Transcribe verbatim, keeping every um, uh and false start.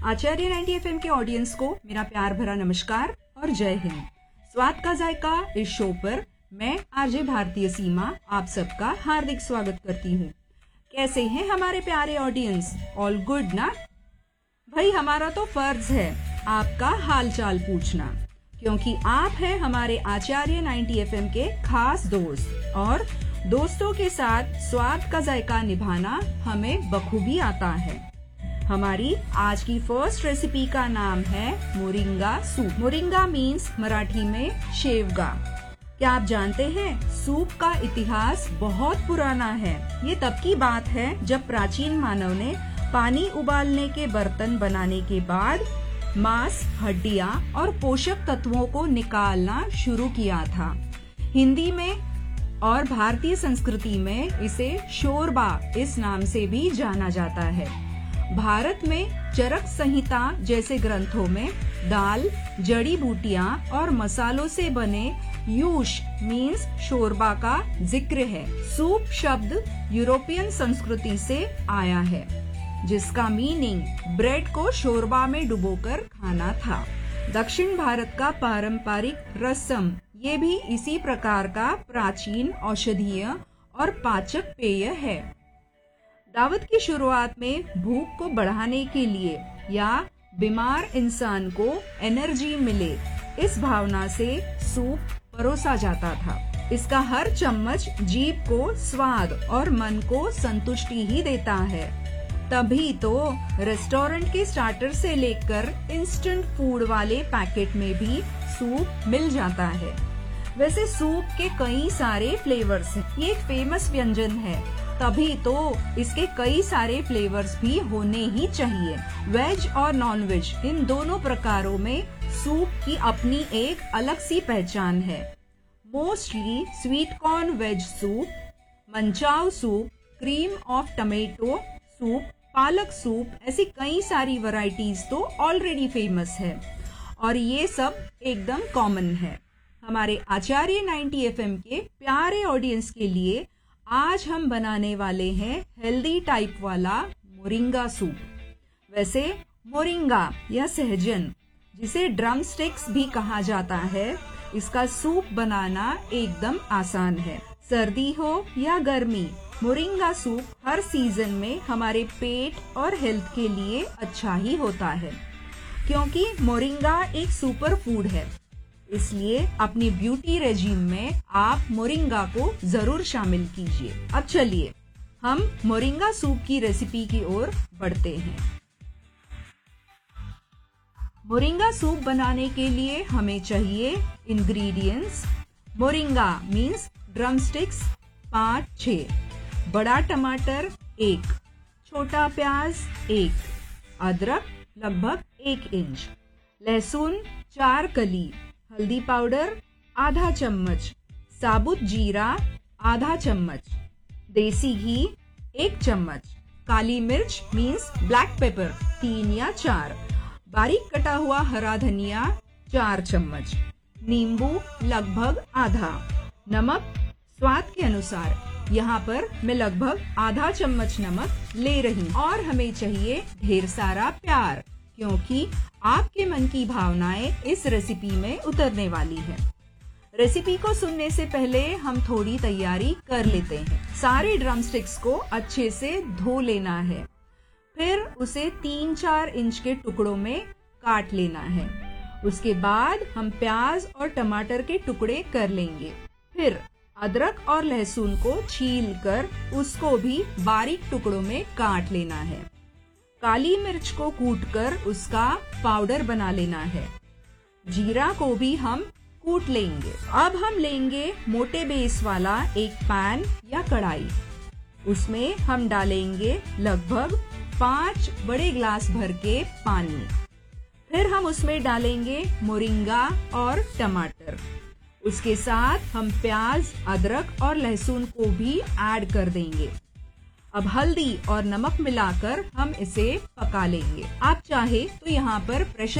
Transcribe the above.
आचार्य ninety F M के audience को मेरा प्यार भरा नमस्कार और जय हिंद। स्वाद का जायका इस शो पर मैं आरजे भारतीय सीमा आप सबका हार्दिक स्वागत करती हूँ। कैसे हैं हमारे प्यारे ऑडियंस? ऑल गुड ना? भाई हमारा तो फर्ज है आपका हालचाल पूछना, क्योंकि आप हैं हमारे आचार्य नाइंटी एफ एम के खास दोस्त और दोस्तों के साथ स्वाद का जायका निभाना हमें बखूबी आता है। हमारी आज की फर्स्ट रेसिपी का नाम है moringa soup. Moringa means Marathi में शेवगा। क्या आप जानते हैं सूप का इतिहास बहुत पुराना है। ये तब की बात है जब प्राचीन मानव ने पानी उबालने के बर्तन बनाने के बाद मांस, हड्डियां और पोषक तत्वों को निकालना शुरू किया था। हिंदी में और भारतीय संस्कृति में इसे शोरबा इस नाम से भी जाना जाता है। भारत में चरक संहिता जैसे ग्रंथों में दाल, जड़ी बूटियां और मसालों से बने यूश मीन्स शोरबा का जिक्र है। सूप शब्द यूरोपियन संस्कृति से आया है, जिसका मीनिंग ब्रेड को शोरबा में डुबोकर खाना था। दक्षिण भारत का पारंपरिक रसम ये भी इसी प्रकार का प्राचीन औषधीय और पाचक पेय है। दावत की शुरुआत में भूख को बढ़ाने के लिए या बीमार इंसान को एनर्जी मिले, इस भावना से सूप परोसा जाता था। इसका हर चम्मच जीभ को स्वाद और मन को संतुष्टि ही देता है। तभी तो रेस्टोरेंट के स्टार्टर से लेकर इंस्टेंट फूड वाले पैकेट में भी सूप मिल जाता है। वैसे सूप के कई सारे फ्लेवर्स हैं। ये एक फेमस व्यंजन है, तभी तो इसके कई सारे फ्लेवर्स भी होने ही चाहिए। वेज और नॉन वेज इन दोनों प्रकारों में सूप की अपनी एक अलग सी पहचान है। Mostly sweet corn veg soup, Manchow soup, cream of tomato soup, पालक सूप, ऐसी कई सारी वैरायटीज तो ऑलरेडी फेमस है और ये सब एकदम कॉमन है। हमारे आचार्य नाइंटी एफ एम के प्यारे ऑडियंस के लिए आज हम बनाने वाले हैं हेल्दी टाइप वाला मोरिंगा सूप। वैसे मोरिंगा या सहजन, जिसे ड्रम स्टिक्स भी कहा जाता है, इसका सूप बनाना एकदम आसान है। सर्दी हो या गर्मी, मोरिंगा सूप हर सीजन में हमारे पेट और हेल्थ के लिए अच्छा ही होता है। क्योंकि मोरिंगा एक सुपर फूड है, इसलिए अपनी ब्यूटी रेजिम में आप मोरिंगा को जरूर शामिल कीजिए। अब चलिए हम मोरिंगा सूप की रेसिपी की ओर बढ़ते हैं। मोरिंगा सूप बनाने के लिए हमें चाहिए ingredients. Moringa means drum sticks पाँच छः, बड़ा टमाटर एक, छोटा प्याज एक, अदरक लगभग एक इंच, लहसुन चार कली, हल्दी पाउडर आधा चम्मच, साबुत जीरा आधा चम्मच, देसी घी एक चम्मच, काली मिर्च मीन्स ब्लैक पेपर तीन या चार, बारीक कटा हुआ हरा धनिया चार चम्मच, नींबू लगभग आधा, नमक स्वाद के अनुसार। यहाँ पर मैं लगभग आधा चम्मच नमक ले रही हूँ। और हमें चाहिए ढेर सारा प्यार, क्योंकि आपके मन की भावनाएं इस रेसिपी में उतरने वाली है। रेसिपी को सुनने से पहले हम थोड़ी तैयारी कर लेते हैं। सारे ड्रम स्टिक्स को अच्छे से धो लेना है, फिर उसे तीन चार इंच के टुकड़ों में काट लेना है। उसके बाद हम प्याज और टमाटर के टुकड़े कर लेंगे। फिर अदरक और लहसुन को छील कर उसको भी बारीक टुकड़ों में काट लेना है। काली मिर्च को कूटकर उसका पाउडर बना लेना है। जीरा को भी हम कूट लेंगे। अब हम लेंगे मोटे बेस वाला एक पैन या कढ़ाई। उसमें हम डालेंगे लगभग पाँच बड़े ग्लास भर के पानी। फिर हम उसमें डालेंगे मोरिंगा और टमाटर। उसके साथ हम प्याज, अदरक और लहसुन को भी ऐड कर देंगे। अब हल्दी और नमक मिलाकर हम इसे पका लेंगे। आप चाहे तो यहाँ पर प्रेशर